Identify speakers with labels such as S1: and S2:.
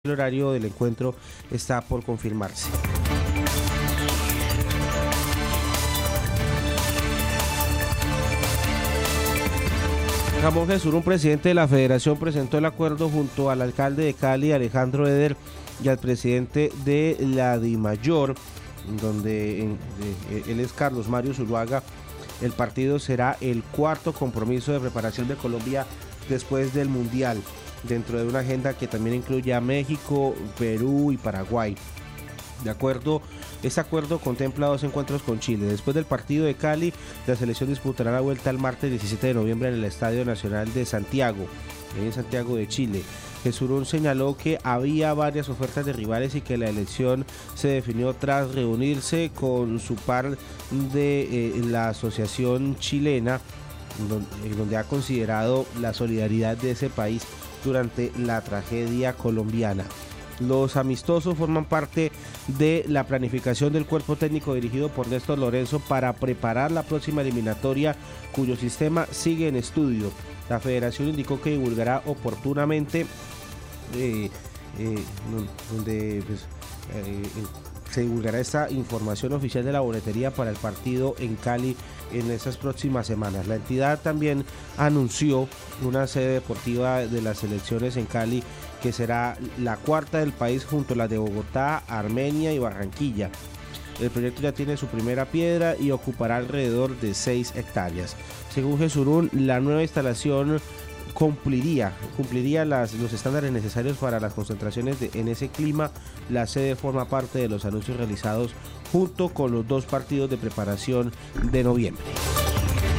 S1: El horario del encuentro está por confirmarse. Ramón Jesurún, presidente de la Federación, presentó el acuerdo junto al alcalde de Cali, Alejandro Eder, y al presidente de la DIMAYOR, donde él es Carlos Mario Zuluaga. El partido será el cuarto compromiso de preparación de Colombia después del Mundial, dentro de una agenda que también incluye a México, Perú y Paraguay. Este acuerdo contempla 2 encuentros con Chile. Después del partido de Cali, la selección disputará la vuelta el martes 17 de noviembre en el Estadio Nacional de Santiago, en Santiago de Chile. Jesurún señaló que había varias ofertas de rivales y que la elección se definió tras reunirse con su par de la Asociación Chilena, donde ha considerado la solidaridad de ese país durante la tragedia colombiana. Los amistosos forman parte de la planificación del cuerpo técnico dirigido por Néstor Lorenzo para preparar la próxima eliminatoria, cuyo sistema sigue en estudio. La federación indicó que divulgará oportunamente se divulgará esta información oficial de la boletería para el partido en Cali en esas próximas semanas. La entidad también anunció una sede deportiva de las selecciones en Cali, que será la cuarta del país junto a las de Bogotá, Armenia y Barranquilla. El proyecto ya tiene su primera piedra y ocupará alrededor de 6 hectáreas. Según Jesurún, la nueva instalación cumpliría los estándares necesarios para las concentraciones en ese clima. La sede forma parte de los anuncios realizados junto con los 2 partidos de preparación de noviembre.